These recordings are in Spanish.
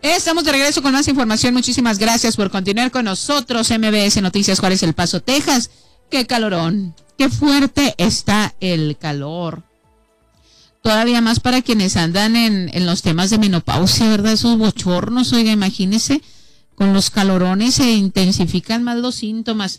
Estamos de regreso con más información. Muchísimas gracias por continuar con nosotros. MBS Noticias Juárez, El Paso, Texas. ¡Qué calorón! ¡Qué fuerte está el calor! Todavía más para quienes andan en los temas de menopausia, ¿verdad? Esos bochornos, oiga, imagínese, con los calorones se intensifican más los síntomas.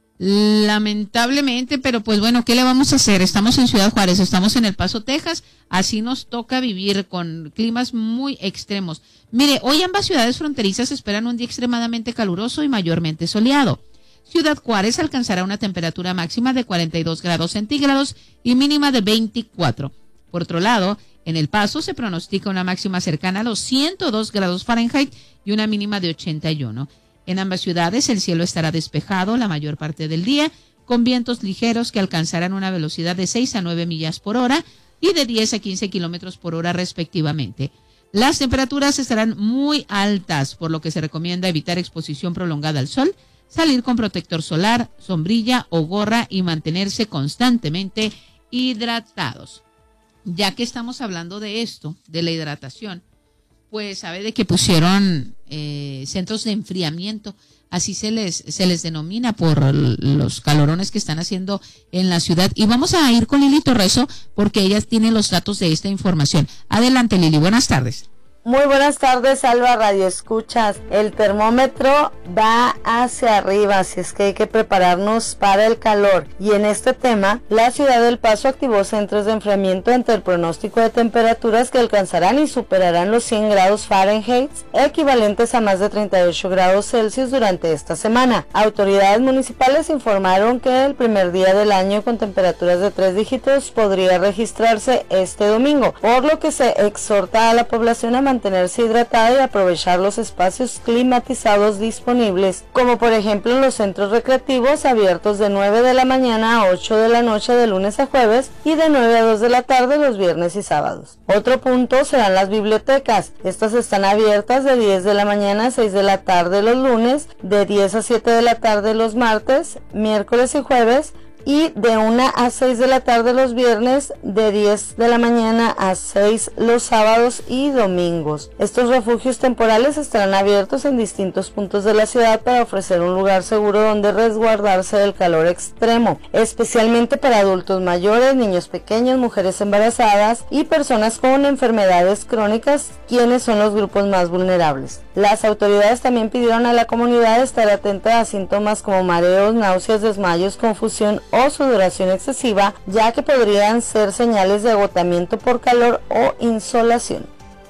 Lamentablemente, pero pues bueno, ¿qué le vamos a hacer? Estamos en Ciudad Juárez, estamos en El Paso, Texas, así nos toca vivir con climas muy extremos. Mire, hoy ambas ciudades fronterizas esperan un día extremadamente caluroso y mayormente soleado. Ciudad Juárez alcanzará una temperatura máxima de 42 grados centígrados y mínima de 24. Por otro lado, en El Paso se pronostica una máxima cercana a los 102 grados Fahrenheit y una mínima de 81. En ambas ciudades el cielo estará despejado la mayor parte del día, con vientos ligeros que alcanzarán una velocidad de 6 a 9 millas por hora y de 10 a 15 kilómetros por hora respectivamente. Las temperaturas estarán muy altas, por lo que se recomienda evitar exposición prolongada al sol, salir con protector solar, sombrilla o gorra y mantenerse constantemente hidratados. Ya que estamos hablando de esto, de la hidratación, pues sabe de que pusieron centros de enfriamiento, así se les denomina por los calorones que están haciendo en la ciudad. Y vamos a ir con Lili Torreso porque ella tiene los datos de esta información. Adelante, Lili, buenas tardes. Muy buenas tardes, Alba Radio Escuchas. El termómetro va hacia arriba, así es que hay que prepararnos para el calor. Y en este tema, la ciudad del Paso activó centros de enfriamiento ante el pronóstico de temperaturas que alcanzarán y superarán los 100 grados Fahrenheit, equivalentes a más de 38 grados Celsius durante esta semana. Autoridades municipales informaron que el primer día del año con temperaturas de 3 dígitos podría registrarse este domingo, por lo que se exhorta a la población a mantenerse hidratada y aprovechar los espacios climatizados disponibles, como por ejemplo en los centros recreativos abiertos de 9 de la mañana a 8 de la noche de lunes a jueves y de 9 a 2 de la tarde los viernes y sábados. Otro punto serán las bibliotecas. Estas están abiertas de 10 de la mañana a 6 de la tarde los lunes, de 10 a 7 de la tarde los martes, miércoles y jueves, y de 1 a 6 de la tarde los viernes, de 10 de la mañana a 6 los sábados y domingos. Estos refugios temporales estarán abiertos en distintos puntos de la ciudad para ofrecer un lugar seguro donde resguardarse del calor extremo, especialmente para adultos mayores, niños pequeños, mujeres embarazadas y personas con enfermedades crónicas, quienes son los grupos más vulnerables. Las autoridades también pidieron a la comunidad estar atenta a síntomas como mareos, náuseas, desmayos, confusión o sudoración excesiva, ya que podrían ser señales de agotamiento por calor o insolación.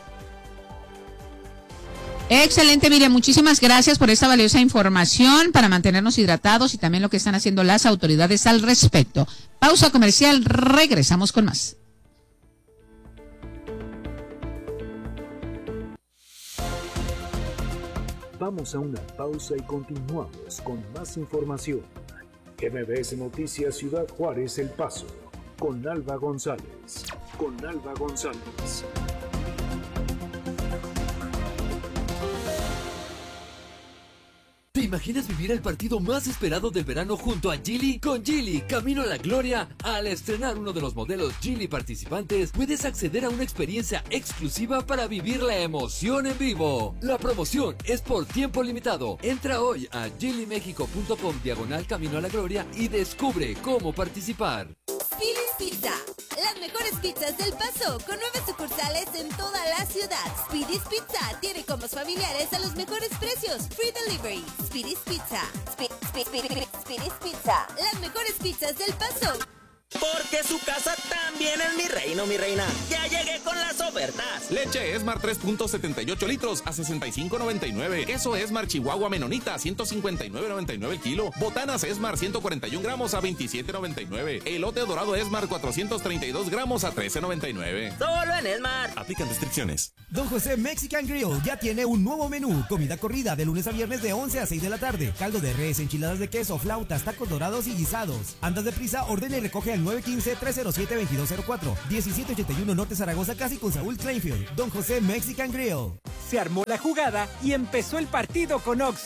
Excelente, Miriam, muchísimas gracias por esta valiosa información para mantenernos hidratados y también lo que están haciendo las autoridades al respecto. Pausa comercial, regresamos con más. Vamos a una pausa y continuamos con más información. MBS Noticias Ciudad Juárez, El Paso, con Alba González. ¿Te imaginas vivir el partido más esperado del verano junto a Geely? Con Geely, camino a la gloria. Al estrenar uno de los modelos Geely participantes, puedes acceder a una experiencia exclusiva para vivir la emoción en vivo. La promoción es por tiempo limitado. Entra hoy a geelymexico.com/camino a la gloria y descubre cómo participar. Spirit's Pizza, las mejores pizzas del Paso, con 9 sucursales en toda la ciudad. Spirit's Pizza tiene combos familiares a los mejores precios. Free delivery. Spirit's Pizza. Spirit's Pizza, las mejores pizzas del Paso. Porque su casa también es mi reino, mi reina. Ya llegué con las ofertas. Leche Esmar 3.78 litros a $65.99. Queso Esmar Chihuahua Menonita a $159.99 el kilo. Botanas Esmar 141 gramos a $27.99. Elote dorado Esmar 432 gramos a $13.99. Solo en Esmar. Aplican restricciones. Don José Mexican Grill ya tiene un nuevo menú. Comida corrida de lunes a viernes de 11 a 6 de la tarde. Caldo de res, enchiladas de queso, flautas, tacos dorados y guisados. Andas deprisa, ordena y recoge al 915-307-2204. 1781 Norte Zaragoza, casi con Saúl Kleinfield. Don José Mexican Grill. Se armó la jugada y empezó el partido con OXXO.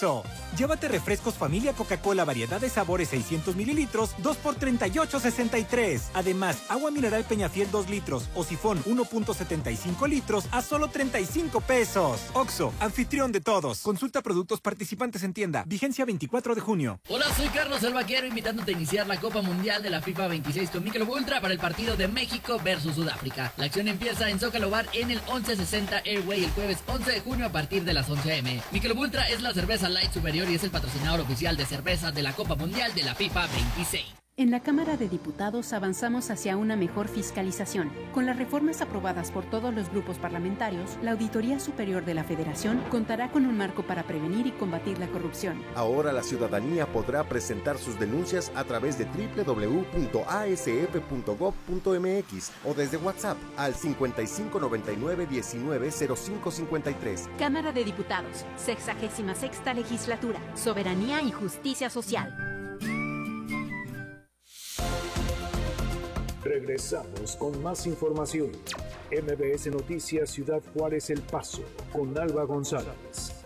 Llévate refrescos familia Coca-Cola variedad de sabores 600 mililitros, 2 por $38.63. Además, agua mineral Peñafiel 2 litros o sifón 1.75 litros a solo 35 pesos. Oxxo, anfitrión de todos. Consulta productos participantes en tienda. Vigencia 24 de junio. Hola, soy Carlos el Vaquero, invitándote a iniciar la Copa Mundial de la FIFA 26 con Michelob Ultra para el partido de México versus Sudáfrica. La acción empieza en Zócalo Bar en el 1160 Airway el jueves 11 de junio a partir de las 11 a.m. Michelob Ultra es la cerveza light superior y es el patrocinador oficial de cerveza de la Copa Mundial de la FIFA 26. En la Cámara de Diputados avanzamos hacia una mejor fiscalización. Con las reformas aprobadas por todos los grupos parlamentarios, la Auditoría Superior de la Federación contará con un marco para prevenir y combatir la corrupción. Ahora la ciudadanía podrá presentar sus denuncias a través de www.asf.gov.mx o desde WhatsApp al 5599-190553. Cámara de Diputados, 66ª Legislatura, Soberanía y Justicia Social. Regresamos con más información. MBS Noticias Ciudad Juárez El Paso con Alba González.